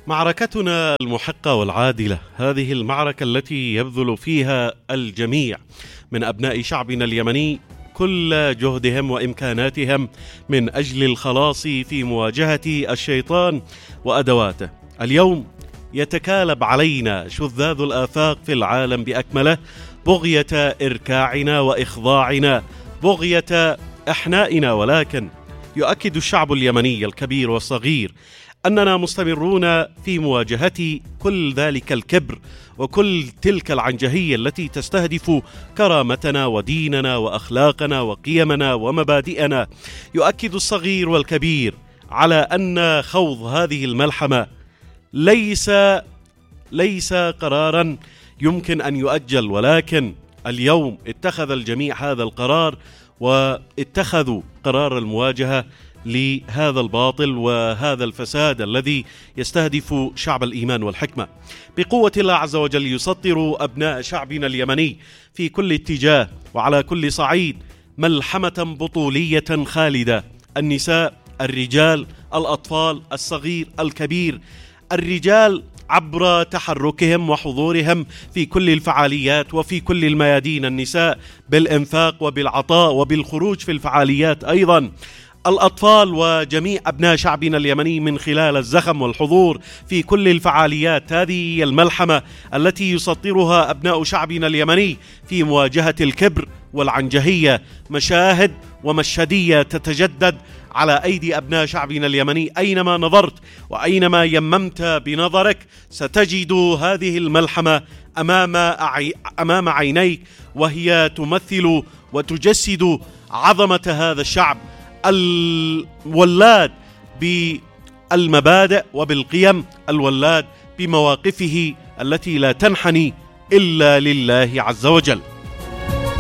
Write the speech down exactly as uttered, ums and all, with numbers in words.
معركتنا المحقة والعادلة، هذه المعركة التي يبذل فيها الجميع من أبناء شعبنا اليمني كل جهدهم وإمكاناتهم من أجل الخلاص في مواجهة الشيطان وأدواته. اليوم يتكالب علينا شذاذ الآفاق في العالم بأكمله بغية إركاعنا وإخضاعنا، بغية إحنائنا، ولكن يؤكد الشعب اليمني الكبير والصغير أننا مستمرون في مواجهة كل ذلك الكبر وكل تلك العنجهية التي تستهدف كرامتنا وديننا وأخلاقنا وقيمنا ومبادئنا. يؤكد الصغير والكبير على أن خوض هذه الملحمة ليس ليس قرارا يمكن أن يؤجل، ولكن اليوم اتخذ الجميع هذا القرار واتخذوا قرار المواجهة لهذا الباطل وهذا الفساد الذي يستهدف شعب الإيمان والحكمة. بقوة الله عز وجل يسطر أبناء شعبنا اليمني في كل اتجاه وعلى كل صعيد ملحمة بطولية خالدة. النساء، الرجال، الأطفال، الصغير، الكبير. الرجال عبر تحركهم وحضورهم في كل الفعاليات وفي كل الميادين، النساء بالإنفاق وبالعطاء وبالخروج في الفعاليات أيضا، الأطفال وجميع أبناء شعبنا اليمني من خلال الزخم والحضور في كل الفعاليات. هذه هي الملحمة التي يسطرها أبناء شعبنا اليمني في مواجهة الكبر والعنجهية. مشاهد ومشهدية تتجدد على أيدي أبناء شعبنا اليمني. أينما نظرت وأينما يممت بنظرك ستجد هذه الملحمة أمام أمام عينيك، وهي تمثل وتجسد عظمة هذا الشعب الولاد بالمبادئ وبالقيم، الولاد بمواقفه التي لا تنحني إلا لله عز وجل.